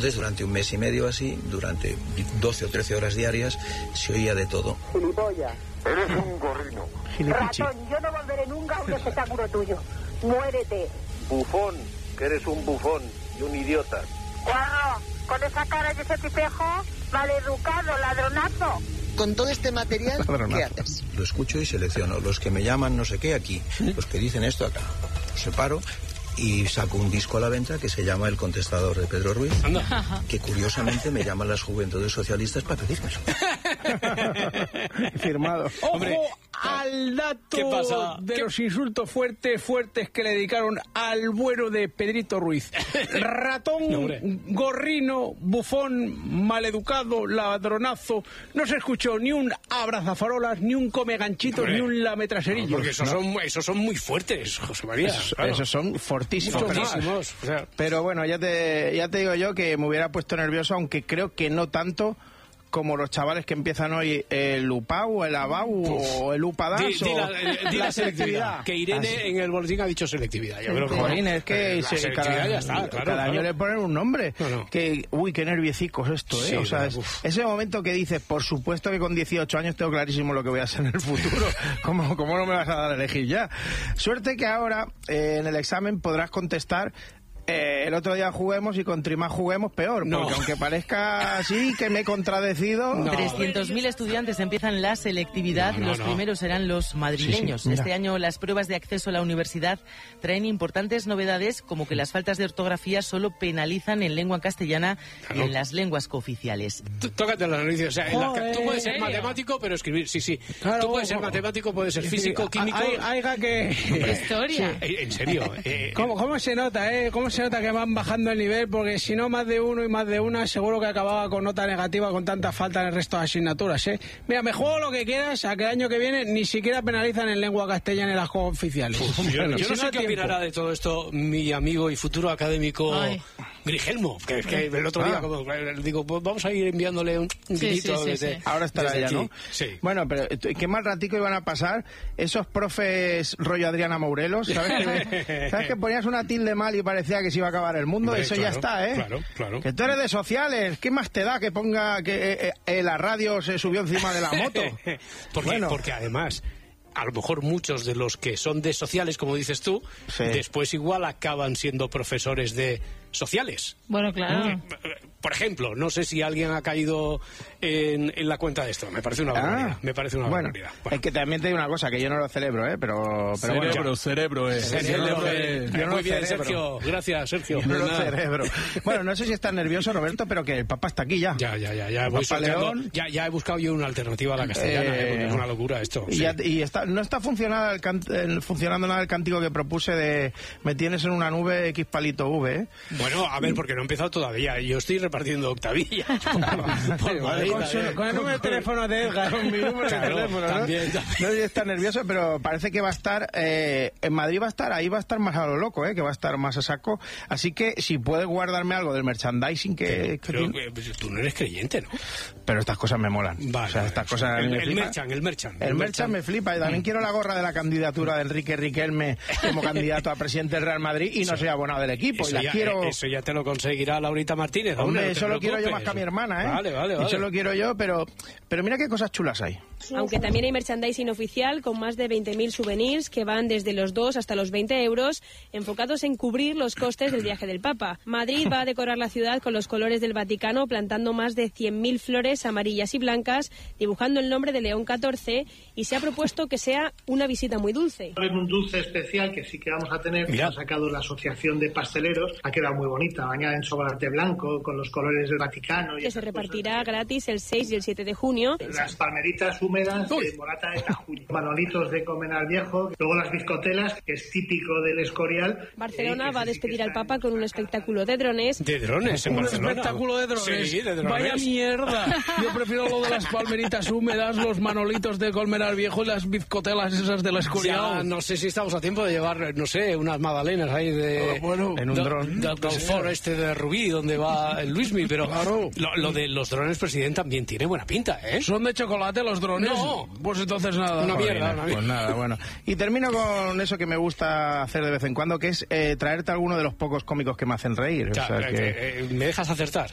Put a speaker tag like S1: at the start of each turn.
S1: entonces, durante un mes y medio así, durante 12 o 13 horas diarias, se oía de todo.
S2: Gilipollas.
S3: Eres un gorrino.
S2: Ratón, yo no volveré nunca a un espectáculo tuyo. Muérete.
S3: Bufón, que eres un bufón y un idiota.
S2: Guarro, con esa cara y ese tipejo, maleducado, ladronazo.
S4: Con todo este material, ¿qué haces?
S1: Lo escucho y selecciono. Los que me llaman no sé qué aquí, los que dicen esto acá. Los separo y saco un disco a la venta que se llama El Contestador de Pedro Ruiz, que curiosamente me llaman las juventudes socialistas para pedírmelo.
S5: Firmado.
S6: Hombre,
S5: ¡ojo al dato
S6: ¿qué pasa?
S5: de los insultos fuertes que le dedicaron al bueno de Pedrito Ruiz? Ratón,
S6: No,
S5: gorrino, bufón, maleducado, ladronazo. No se escuchó ni un abrazafarolas, ni un come ganchitos,
S6: Hombre,
S5: ni un lametraserillo.
S6: porque esos son muy fuertes, José María.
S5: Esos son fortísimos.
S6: Fortísimos. O sea,
S5: Pero bueno, ya te digo yo que me hubiera puesto nervioso, aunque creo que no tanto como los chavales que empiezan hoy el UPAU, el ABAU o el UPADAS
S6: di la selectividad. Que Irene en el boletín ha dicho selectividad. Yo creo que
S5: Jolín, es que
S6: la selectividad ya está, claro.
S5: cada año le ponen un nombre.
S6: No.
S5: Que, uy, qué nerviecicos esto, ¿eh?
S6: Sí,
S5: o sea, ese momento que dices, por supuesto que con 18 años tengo clarísimo lo que voy a hacer en el futuro. ¿Cómo no me vas a dar a elegir ya? Suerte que ahora en el examen podrás contestar. El otro día juguemos y contra más juguemos peor, porque aunque parezca así que me he contradecido...
S7: 300.000 estudiantes empiezan la selectividad, los primeros serán los madrileños.
S5: Sí,
S7: este año las pruebas de acceso a la universidad traen importantes novedades, como que las faltas de ortografía solo penalizan en lengua castellana y en las lenguas cooficiales.
S6: Tócate las narices, o sea, tú puedes ser matemático, pero escribir, sí. Claro, tú puedes ser matemático, puedes ser físico, químico...
S5: Haiga que...
S7: Historia.
S6: Sí. En serio.
S5: ¿Cómo se nota, ¿Cómo se nota que van bajando el nivel? Porque si no, más de uno y más de una seguro que acababa con nota negativa con tanta falta en el resto de asignaturas, Mira, me juego lo que quieras a que el año que viene ni siquiera penalizan en lengua castellana en las oficiales.
S6: Yo no sé qué opinará de todo esto mi amigo y futuro académico Grigelmo, que el otro día digo, pues vamos a ir enviándole un guiñito.
S5: Ahora estará ya, ¿no?
S6: Sí.
S5: Bueno, pero qué mal ratico iban a pasar esos profes rollo Adriana Mourelos, ¿sabes que ponías una tilde mal y parecía que se iba a acabar el mundo? Eso ya está,
S6: Claro.
S5: Que tú eres de sociales, ¿qué más te da que ponga que la radio se subió encima de la moto?
S6: Porque además... A lo mejor muchos de los que son de sociales, como dices tú, después igual acaban siendo profesores de sociales.
S7: Bueno, claro.
S6: Por ejemplo, no sé si alguien ha caído en la cuenta de esto. Me parece una barbaridad. Bueno,
S5: es que también te digo una cosa, que yo no lo celebro, pero
S6: cerebro. Muy bien, Sergio. Gracias, Sergio.
S5: Yo no lo celebro. Bueno, no sé si estás nervioso, Roberto, pero que el Papa está aquí ya.
S6: Ya. Ya he buscado yo una alternativa a la castellana, porque es una locura esto.
S5: Y no está funcionando nada el cántico que propuse de me tienes en una nube X palito V,
S6: Bueno, a ver, porque no he empezado todavía. Yo estoy repartiendo octavillas.
S5: Con el número de teléfono de Edgar, con mi número de teléfono,
S6: también.
S5: No está nervioso, pero parece que va a estar en Madrid, ahí va a estar más a lo loco, que va a estar más a saco. Así que si puedes guardarme algo del merchandising
S6: Pero tú no eres creyente, ¿no?
S5: Pero estas cosas me molan. Estas cosas
S6: el merchan
S5: me flipa. Y también quiero la gorra de la candidatura de Enrique Riquelme como candidato a presidente del Real Madrid y no soy abonado del equipo.
S6: Eso ya te lo conseguirá Laurita Martínez.
S5: Hombre, eso lo quiero yo más que a mi hermana,
S6: Vale.
S5: Eso lo quiero yo, pero mira qué cosas chulas hay.
S8: Aunque también hay merchandising oficial con más de 20.000 souvenirs que van desde los 2 hasta los 20 euros, enfocados en cubrir los costes del viaje del Papa. Madrid va a decorar la ciudad con los colores del Vaticano, plantando más de 100.000 flores amarillas y blancas, dibujando el nombre de León XIV, y se ha propuesto que sea una visita muy dulce.
S9: Va a haber un dulce especial que sí que vamos a tener, que ha sacado la Asociación de Pasteleros, ha quedado muy bonita, bañada en chocolate blanco, con los colores del Vaticano.
S8: Que se repartirá gratis el 6 y el 7 de junio.
S9: Las palmeritas húmedas de morata de Tajuña, manolitos de Comenar Viejo, luego las bizcotelas, que es típico del Escorial.
S8: Barcelona va a despedir al Papa con un espectáculo de drones.
S6: ¿De drones en Barcelona?
S5: ¿Un espectáculo de drones?
S6: Sí, de drones.
S5: Vaya mierda. Yo prefiero lo de las palmeritas húmedas, los manolitos de Colmenar Viejo y las bizcotelas esas del Escorial.
S6: No sé si estamos a tiempo de llevar, no sé, unas magdalenas ahí
S5: en un dron.
S6: Del foro de Rubí, donde va el Luismi, pero lo de los drones, presidente, también tiene buena pinta,
S5: ¿Son de chocolate los drones?
S6: No.
S5: Pues entonces nada.
S6: Una mierda.
S5: Pues nada, bueno. Y termino con eso que me gusta hacer de vez en cuando, que es traerte alguno de los pocos cómicos que me hacen reír.
S6: ¿Me dejas acertar?